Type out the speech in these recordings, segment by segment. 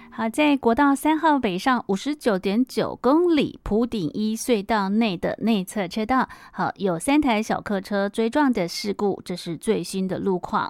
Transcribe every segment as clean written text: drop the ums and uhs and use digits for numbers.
好，在国道3号北上59.9公里埔顶一隧道内的内侧车道，好，有3台小客车追撞的事故，这是最新的路况。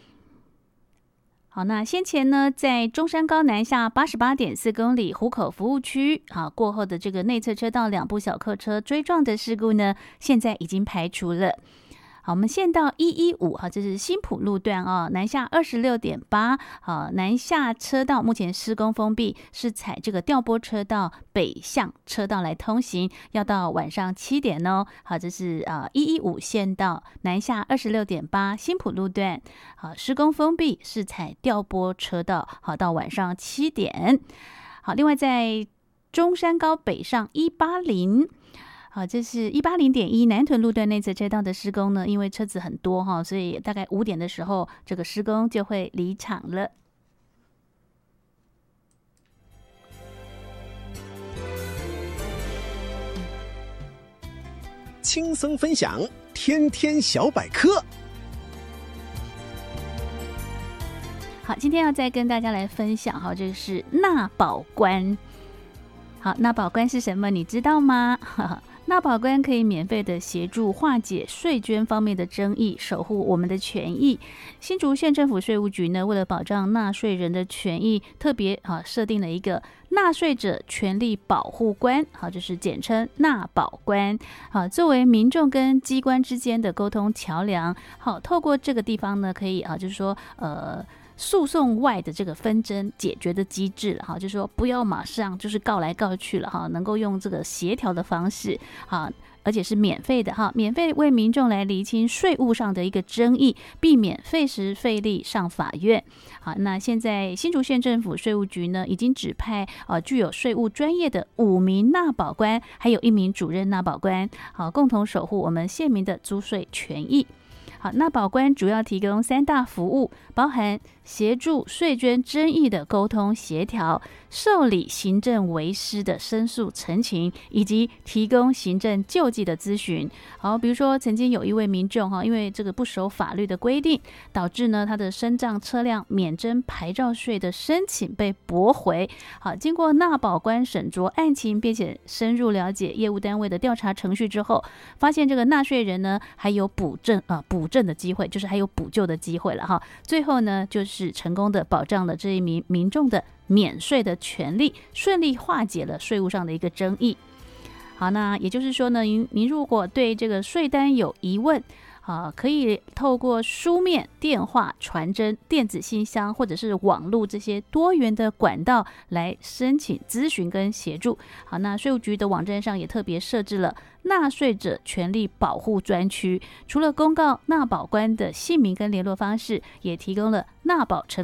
好，那先前呢，在中山高南下88.4公里湖口服务区，好，过后的这个内侧车道2部小客车追撞的事故呢，现在已经排除了。好，我们现到115，好，这是新埔路段哦，南下26.8，好，南下车道目前施工封闭，是采这个调拨车道北向车道来通行，要到晚上7点哦。好，这是115县道南下26.8新埔路段，好，施工封闭，是采调拨车道，好，到晚上7点。好，另外在中山高北上180。好，这是180.1南屯路段内侧车道的施工呢，因为车子很多哈，所以大概5点的时候，这个施工就会离场了。 轻松分享，天天小百科。 好，今天要再跟大家来分享哈，这是纳保官。好，纳保官是什么？你知道吗？纳保官可以免费的协助化解税捐方面的争议，守护我们的权益。新竹县政府税务局呢，为了保障纳税人的权益，特别设定了一个纳税者权利保护官，好，就是简称纳保官，好，作为民众跟机关之间的沟通桥梁。好，透过这个地方呢，可以就是说诉讼外的这个纷争解决的机制了哈，就是说不要马上就是告来告去了哈，能够用这个协调的方式哈，而且是免费的哈，免费为民众来厘清税务上的一个争议，避免费时费力上法院。好，那现在新竹县政府税务局呢，已经指派具有税务专业的5名纳保官，还有1名主任纳保官，好，共同守护我们县民的租税权益。好，纳保官主要提供3大服务，包含协助税捐争议的沟通协调、受理行政为师的申诉陈情，以及提供行政救济的咨询。好，比如说曾经有一位民众因为这个不守法律的规定，导致呢他的身障车辆免征牌照税的申请被驳回。好，经过纳保官审酌案情，并且深入了解业务单位的调查程序之后，发现这个纳税人呢还有补正的机会，就是还有补救的机会了哈。最后呢，就是成功的保障了这一名民众的免税的权利，顺利化解了税务上的一个争议。好，那也就是说呢，您如果对这个税单有疑问，可以透过书面、电话、传真、电子信箱或者是网络这些多元的管道来申请咨询跟协助。好，那税务局的网站上也特别设置了纳税者权利保护专区，除了公告纳保官的姓名跟联络方式，也提供了纳保成